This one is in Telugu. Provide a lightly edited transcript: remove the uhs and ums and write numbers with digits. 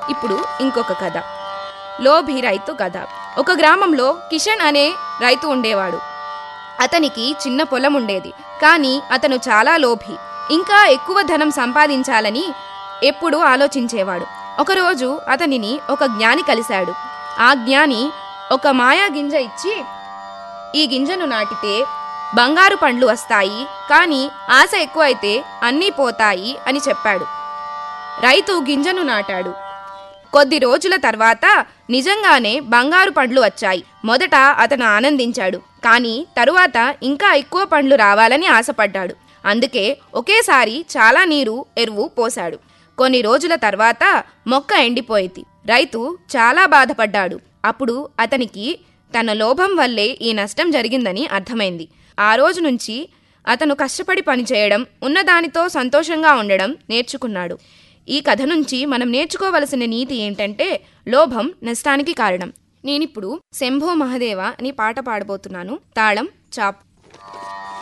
ఇప్పుడు ఇంకొక కథ, లోభి రైతు కథ. ఒక గ్రామంలో కిషన్ అనే రైతు ఉండేవాడు. అతనికి చిన్న పొలం ఉండేది. కానీ అతను చాలా లోభి. ఇంకా ఎక్కువ ధనం సంపాదించాలని ఎప్పుడూ ఆలోచించేవాడు. ఒకరోజు అతనిని ఒక జ్ఞాని కలిశాడు. ఆ జ్ఞాని ఒక మాయా గింజ ఇచ్చి, ఈ గింజను నాటితే బంగారు పండ్లు వస్తాయి, కానీ ఆశ ఎక్కువైతే అన్నీ పోతాయి అని చెప్పాడు. రైతు గింజను నాటాడు. కొద్ది రోజుల తర్వాత నిజంగానే బంగారు పండ్లు వచ్చాయి. మొదట అతను ఆనందించాడు. కానీ తరువాత ఇంకా ఎక్కువ పండ్లు రావాలని ఆశపడ్డాడు. అందుకే ఒకేసారి చాలా నీరు, ఎరువు పోశాడు. కొన్ని రోజుల తర్వాత మొక్క ఎండిపోయింది. రైతు చాలా బాధపడ్డాడు. అప్పుడు అతనికి తన లోభం వల్లే ఈ నష్టం జరిగిందని అర్థమైంది. ఆ రోజు నుంచి అతను కష్టపడి పనిచేయడం, ఉన్నదానితో సంతోషంగా ఉండడం నేర్చుకున్నాడు. ఈ కథ నుంచి మనం నేర్చుకోవలసిన నీతి ఏంటంటే, లోభం నష్టానికి కారణం. నేనిప్పుడు శంభో మహదేవ అని పాట పాడబోతున్నాను. తాళం చాప్.